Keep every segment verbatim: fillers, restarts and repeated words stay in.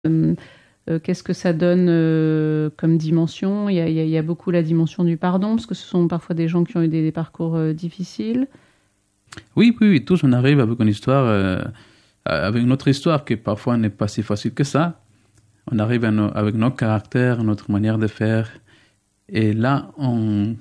Euh, euh, qu'est-ce que ça donne euh, comme dimension? Il y a, il y a, il y a beaucoup la dimension du pardon, parce que ce sont parfois des gens qui ont eu des, des parcours euh, difficiles. Oui, oui, oui, tous on arrive avec une histoire, euh, avec notre histoire qui parfois n'est pas si facile que ça. On arrive à nos, avec notre caractère, notre manière de faire. Et là, on,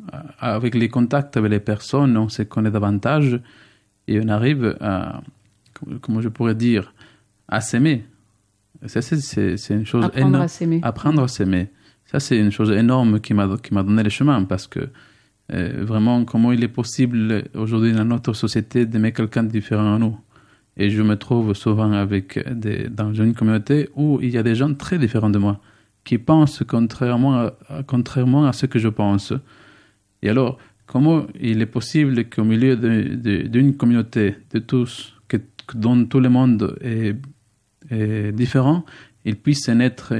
avec les contacts avec les personnes, on se connaît davantage et on arrive à, comment je pourrais dire, à s'aimer. Ça, c'est, c'est, c'est une chose Apprendre énorme. à s'aimer. Apprendre à s'aimer. Ça, c'est une chose énorme qui m'a, qui m'a donné le chemin parce que euh, vraiment, comment il est possible aujourd'hui dans notre société d'aimer quelqu'un de différent à nous. Et je me trouve souvent avec des, dans une communauté où il y a des gens très différents de moi, qui pensent contrairement à, contrairement à ce que je pense. Et alors, comment il est possible qu'au milieu de, de, d'une communauté de tous, que, dont tout le monde est, est différent, il puisse naître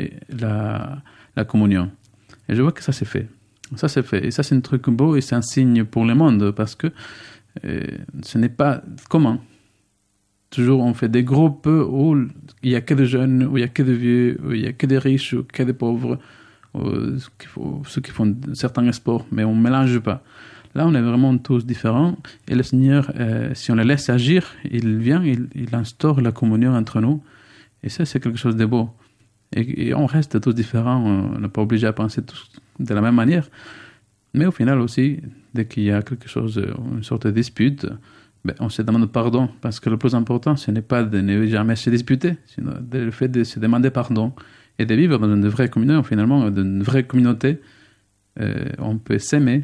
la, la communion. Et je vois que ça s'est fait. Ça s'est fait. Et ça, c'est un truc beau et c'est un signe pour le monde parce que euh, ce n'est pas commun. Toujours, on fait des groupes où il n'y a que des jeunes, où il n'y a que des vieux, où il n'y a que des riches, ou que des pauvres, ou ceux qui font certains sports, mais on ne mélange pas. Là, on est vraiment tous différents. Et le Seigneur, euh, si on le laisse agir, il vient, il, il instaure la communion entre nous. Et ça, c'est quelque chose de beau. Et, et on reste tous différents, on n'est pas obligé à penser tous de la même manière. Mais au final aussi, dès qu'il y a quelque chose, une sorte de dispute, ben, on se demande pardon, parce que le plus important, ce n'est pas de ne jamais se disputer, sinon le fait de se demander pardon et de vivre dans une vraie communauté, finalement, dans une vraie communauté, euh, on peut s'aimer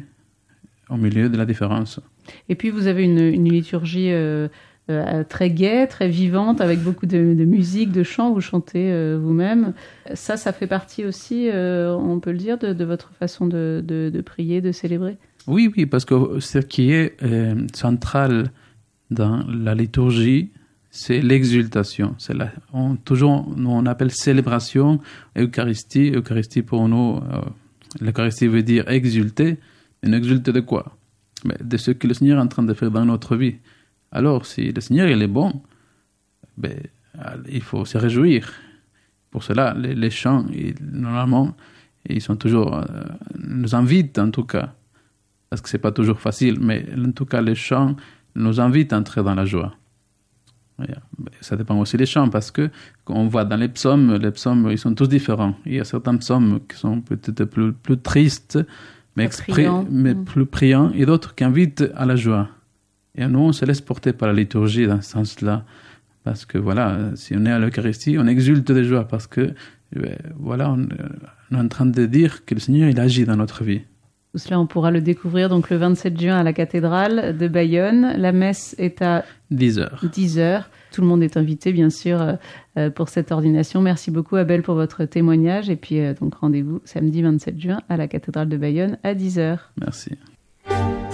au milieu de la différence. Et puis vous avez une, une liturgie euh, euh, très gaie, très vivante, avec beaucoup de, de musique, de chants, vous chantez euh, vous-même. Ça, ça fait partie aussi, euh, on peut le dire, de, de votre façon de, de, de prier, de célébrer? Oui, oui, parce que ce qui est euh, central dans la liturgie, c'est l'exultation. C'est la, on, toujours, nous, on appelle célébration, Eucharistie. Eucharistie pour nous, euh, l'Eucharistie veut dire exulter. Une exulte de quoi? Mais de ce que le Seigneur est en train de faire dans notre vie. Alors, si le Seigneur il est bon, ben, il faut se réjouir. Pour cela, les, les chants, ils, normalement, ils sont toujours, euh, nous invitent en tout cas, parce que c'est pas toujours facile, mais en tout cas, les chants nous invitent à entrer dans la joie. Ça dépend aussi des chants, parce que quand on voit dans les psaumes, les psaumes, ils sont tous différents. Il y a certains psaumes qui sont peut-être plus, plus tristes, mais, exprès, mais mmh. plus priants, et d'autres qui invitent à la joie. Et nous, on se laisse porter par la liturgie dans ce sens-là, parce que voilà, si on est à l'Eucharistie, on exulte de joie, parce que voilà, on, on est en train de dire que le Seigneur, il agit dans notre vie. Tout cela, on pourra le découvrir donc le vingt-sept juin à la cathédrale de Bayonne. La messe est à dix heures. dix heures. Tout le monde est invité, bien sûr, euh, pour cette ordination. Merci beaucoup, Abel, pour votre témoignage. Et puis, euh, donc, rendez-vous samedi vingt-sept juin à la cathédrale de Bayonne à dix heures. Merci.